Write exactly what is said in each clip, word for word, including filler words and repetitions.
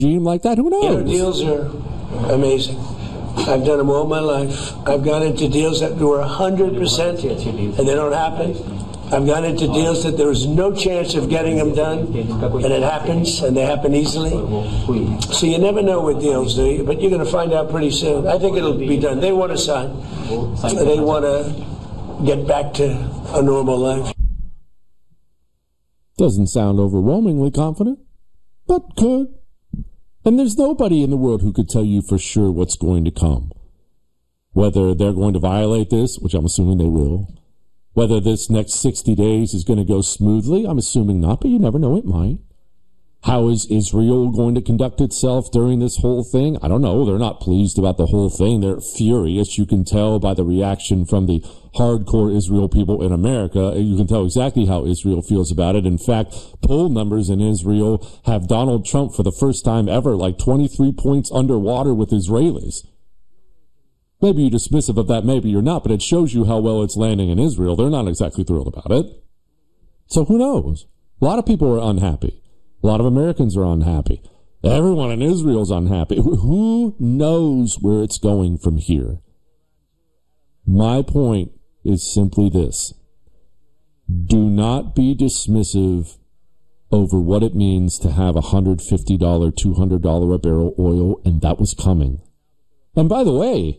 regime like that? Who knows? You know, deals are amazing. I've done them all my life. I've gone into deals that were one hundred percent and they don't happen. I've gone into deals that there was no chance of getting them done, and it happens, and they happen easily. So you never know with deals, do you? But you're going to find out pretty soon. I think it'll be done. They want to sign. They want to get back to a normal life. Doesn't sound overwhelmingly confident, but could. And there's nobody in the world who could tell you for sure what's going to come. Whether they're going to violate this, which I'm assuming they will. Whether this next sixty days is going to go smoothly, I'm assuming not, but you never know, it might. How is Israel going to conduct itself during this whole thing? I don't know. They're not pleased about the whole thing. They're furious. You can tell by the reaction from the hardcore Israel people in America. You can tell exactly how Israel feels about it. In fact, poll numbers in Israel have Donald Trump for the first time ever, like twenty-three points underwater with Israelis. Maybe you're dismissive of that, maybe you're not, but it shows you how well it's landing in Israel. They're not exactly thrilled about it. So who knows? A lot of people are unhappy. A lot of Americans are unhappy. Everyone in Israel is unhappy. Who knows where it's going from here? My point is simply this. Do not be dismissive over what it means to have one hundred fifty dollars, two hundred dollars a barrel oil, and that was coming. And by the way,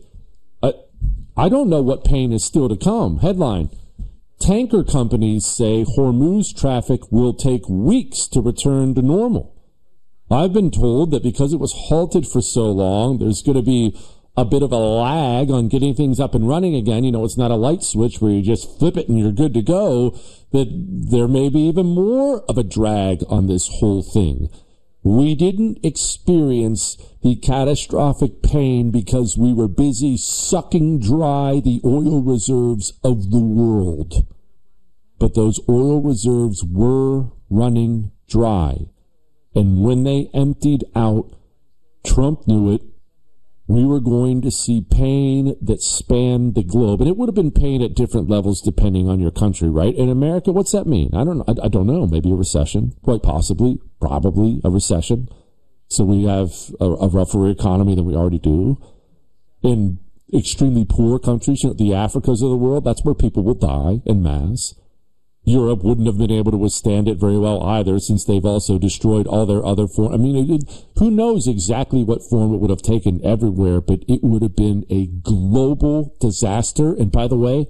I don't know what pain is still to come. Headline, tanker companies say Hormuz traffic will take weeks to return to normal. I've been told that because it was halted for so long, there's going to be a bit of a lag on getting things up and running again. You know, it's not a light switch where you just flip it and you're good to go. That there may be even more of a drag on this whole thing. We didn't experience the catastrophic pain because we were busy sucking dry the oil reserves of the world. But those oil reserves were running dry. And when they emptied out, Trump knew it. We were going to see pain that spanned the globe. And it would have been pain at different levels depending on your country, right? In America, what's that mean? I don't know. I, I don't know. Maybe a recession. Quite possibly. Probably a recession. So we have a, a rougher economy than we already do. In extremely poor countries, you know, the Africas of the world, that's where people will die en masse. Europe wouldn't have been able to withstand it very well either, since they've also destroyed all their other forms. I mean, it, it, who knows exactly what form it would have taken everywhere, but it would have been a global disaster. And by the way,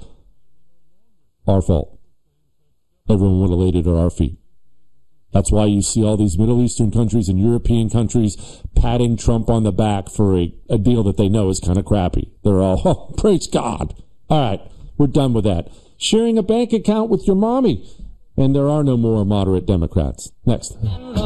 our fault. Everyone would have laid it at our feet. That's why you see all these Middle Eastern countries and European countries patting Trump on the back for a, a deal that they know is kind of crappy. They're all, oh, praise God. All right, we're done with that. Sharing a bank account with your mommy. And there are no more moderate Democrats. Next.